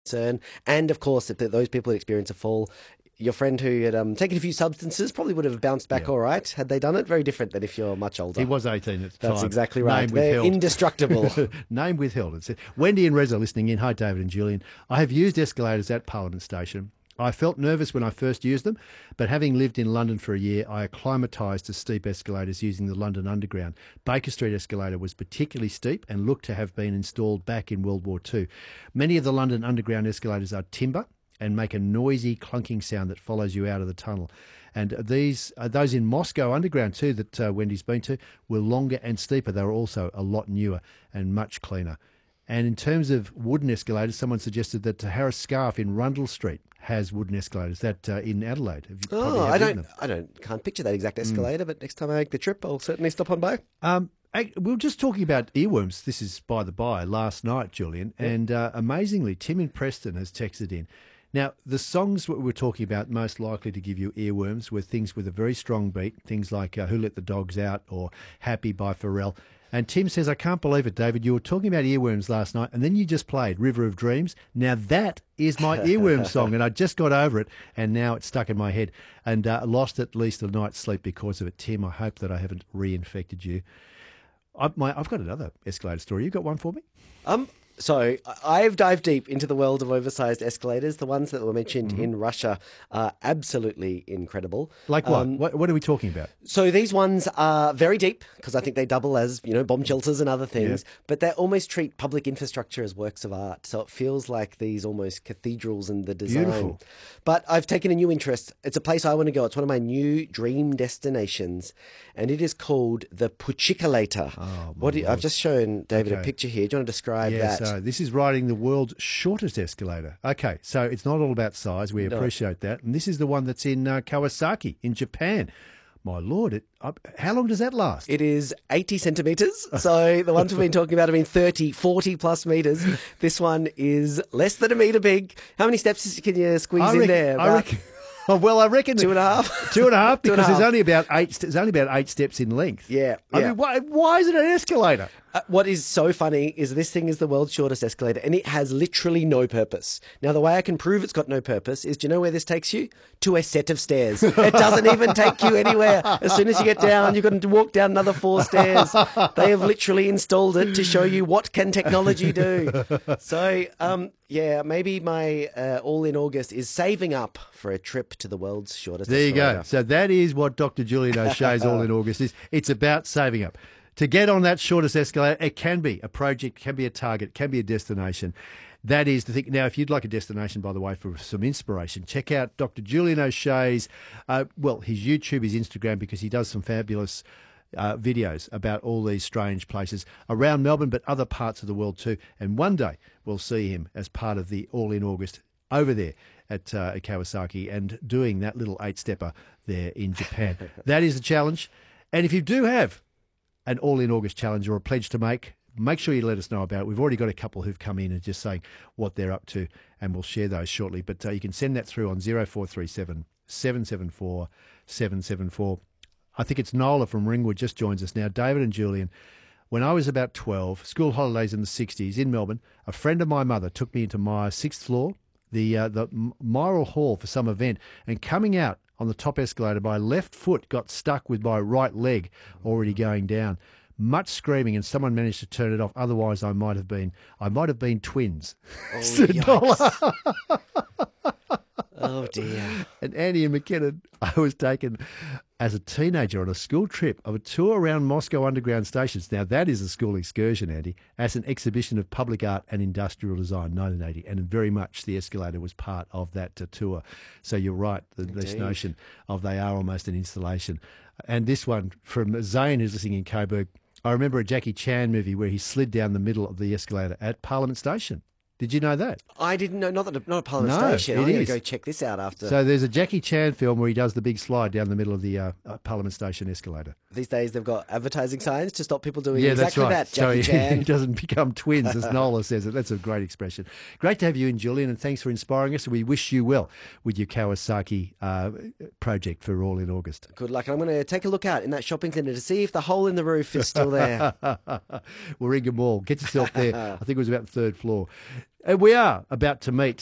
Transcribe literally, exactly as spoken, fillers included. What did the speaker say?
concern. And of course, if th- those people that experience a fall, your friend who had um, taken a few substances probably would have bounced back Yeah. all right had they done it. Very different than if you're much older. He was eighteen at the time. That's exactly right. Name They're withheld. indestructible. Name withheld. It's Wendy and Reza listening in. Hi, David and Julian. I have used escalators at Parliament Station. I felt nervous when I first used them, but having lived in London for a year, I acclimatised to steep escalators using the London Underground. Baker Street escalator was particularly steep and looked to have been installed back in World War Two. Many of the London Underground escalators are timber and make a noisy clunking sound that follows you out of the tunnel. And these, uh, those in Moscow Underground too that uh, Wendy's been to, were longer and steeper. They were also a lot newer and much cleaner. And in terms of wooden escalators, someone suggested that Harris Scarf in Rundle Street has wooden escalators. That uh, in Adelaide. Have you probably Oh, have I ridden don't, them. I don't, can't picture that exact Mm. escalator. But next time I make the trip, I'll certainly stop on by. Um, I- we were just talking about earworms. This is by the by last night, Julian. And uh, amazingly, Tim in Preston has texted in. Now, the songs that we were talking about most likely to give you earworms were things with a very strong beat, things like uh, Who Let the Dogs Out or Happy by Pharrell. And Tim says, I can't believe it, David. You were talking about earworms last night and then you just played River of Dreams. Now that is my earworm song and I just got over it and now it's stuck in my head and uh, lost at least a night's sleep because of it. Tim, I hope that I haven't reinfected you. I, my, I've got another escalator story. You got one for me? Um, so I've dived deep into the world of oversized escalators. The ones that were mentioned Mm-hmm. in Russia are absolutely incredible. Like what? Um, what? What are we talking about? So these ones are very deep because I think they double as, you know, bomb shelters and other things, Yeah. but they almost treat public infrastructure as works of art. So it feels like these almost cathedrals in the design. Beautiful. But I've taken a new interest. It's a place I want to go. It's one of my new dream destinations, and it is called the Puchikalator. Oh, what do you, I've just shown David a Okay. picture here. Do you want to describe Yeah, that? so this is riding the world's shortest escalator. Okay, so it's not all about size. We No. appreciate that. And this is the one that's in uh, Kawasaki in Japan. My lord, it, uh, how long does that last? It is eighty centimetres. So the ones we've been talking about have been thirty, forty plus metres. This one is less than a metre big. How many steps can you squeeze I in reckon, there? I About reckon. Oh, well, I reckon two and a half? Two and a half Two and a because there's half. only about eight. There's only about eight steps in length. Yeah, I yeah. mean, why, why is it an escalator? Uh, what is so funny is this thing is the world's shortest escalator and it has literally no purpose. Now, the way I can prove it's got no purpose is, do you know where this takes you? To a set of stairs. It doesn't even take you anywhere. As soon as you get down, you've got to walk down another four stairs. They have literally installed it to show you what can technology do. So, um, yeah, maybe my uh, all in August is saving up for a trip to the world's shortest There you escalator. go. So that is what Doctor Julian O'Shea's All in August is. It's about saving up. To get on that shortest escalator, it can be a project, can be a target, can be a destination. That is the thing. Now, if you'd like a destination, by the way, for some inspiration, check out Doctor Julian O'Shea's, uh, well, his YouTube, his Instagram, because he does some fabulous uh, videos about all these strange places around Melbourne, but other parts of the world too. And one day we'll see him as part of the All in August over there at, uh, at Kawasaki and doing that little eight-stepper there in Japan. That is the challenge. And if you do have an All in August challenge or a pledge to make, make sure you let us know about it. We've already got a couple who've come in and just saying what they're up to, and we'll share those shortly. But uh, you can send that through on zero four three seven, seven seven four, seven seven four. I think it's Nola from Ringwood just joins us now. David and Julian, when I was about twelve, school holidays in the sixties in Melbourne, a friend of my mother took me into Myre's sixth floor, the uh, the Myral Hall for some event, and coming out on the top escalator, my left foot got stuck with my right leg already going down. Much screaming, and someone managed to turn it off. Otherwise, I might have been, I might have been twins. Oh, Said Nola. yikes. Oh, dear. And Andy and McKinnon, I was taken as a teenager on a school trip of a tour around Moscow underground stations. Now, that is a school excursion, Andy, as an exhibition of public art and industrial design, nineteen eighty. And very much the escalator was part of that uh, tour. So you're right, the, this Indeed. notion of they are almost an installation. And this one from Zane, who's listening in Coburg, I remember a Jackie Chan movie where he slid down the middle of the escalator at Parliament Station. Did you know that? I didn't know, not that, not a Parliament No, Station. it I'm going to is. go check this out after. So there's a Jackie Chan film where he does the big slide down the middle of the uh, uh, Parliament Station escalator. These days they've got advertising signs to stop people doing Yeah, exactly that's right. that, Jackie so he, Chan. he doesn't become twins, as Nola says it. That's a great expression. Great to have you in, Julian, and thanks for inspiring us. We wish you well with your Kawasaki uh, project for All in August. Good luck. And I'm going to take a look out in that shopping centre to see if the hole in the roof is still there. Warringah Mall. Get yourself there. I think it was about the third floor. Uh, we are about to meet